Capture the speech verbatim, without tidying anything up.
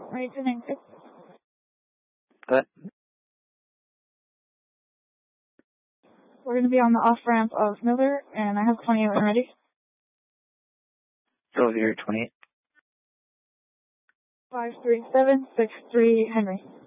Ready to name six. What? We're going to be on the off-ramp of Miller, and I have twenty-eight when ready. Go here, twenty-eight. five three seven six three Henry.